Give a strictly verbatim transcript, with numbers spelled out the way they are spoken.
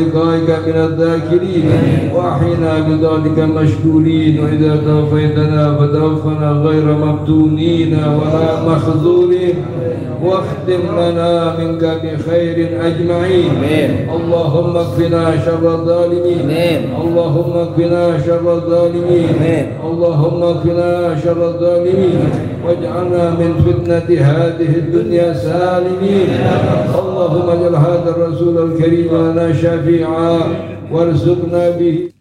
لقائك من الذاكرين وأحينا بذلك مشكورين وإذا توفيتنا فتوفنا غير مفتونين ولا مخذولين واختم لنا منك بخير أجمعين. اللهم اكفنا شر الظالمين. اللهم اكفنا شر الظالمين. اللهم اكفنا شر الظالمين واجعلنا من فتنة هذه الدنيا سالمين. اللهم اجعل هذا الرسول الكريم لنا شفيعا وارزقنا به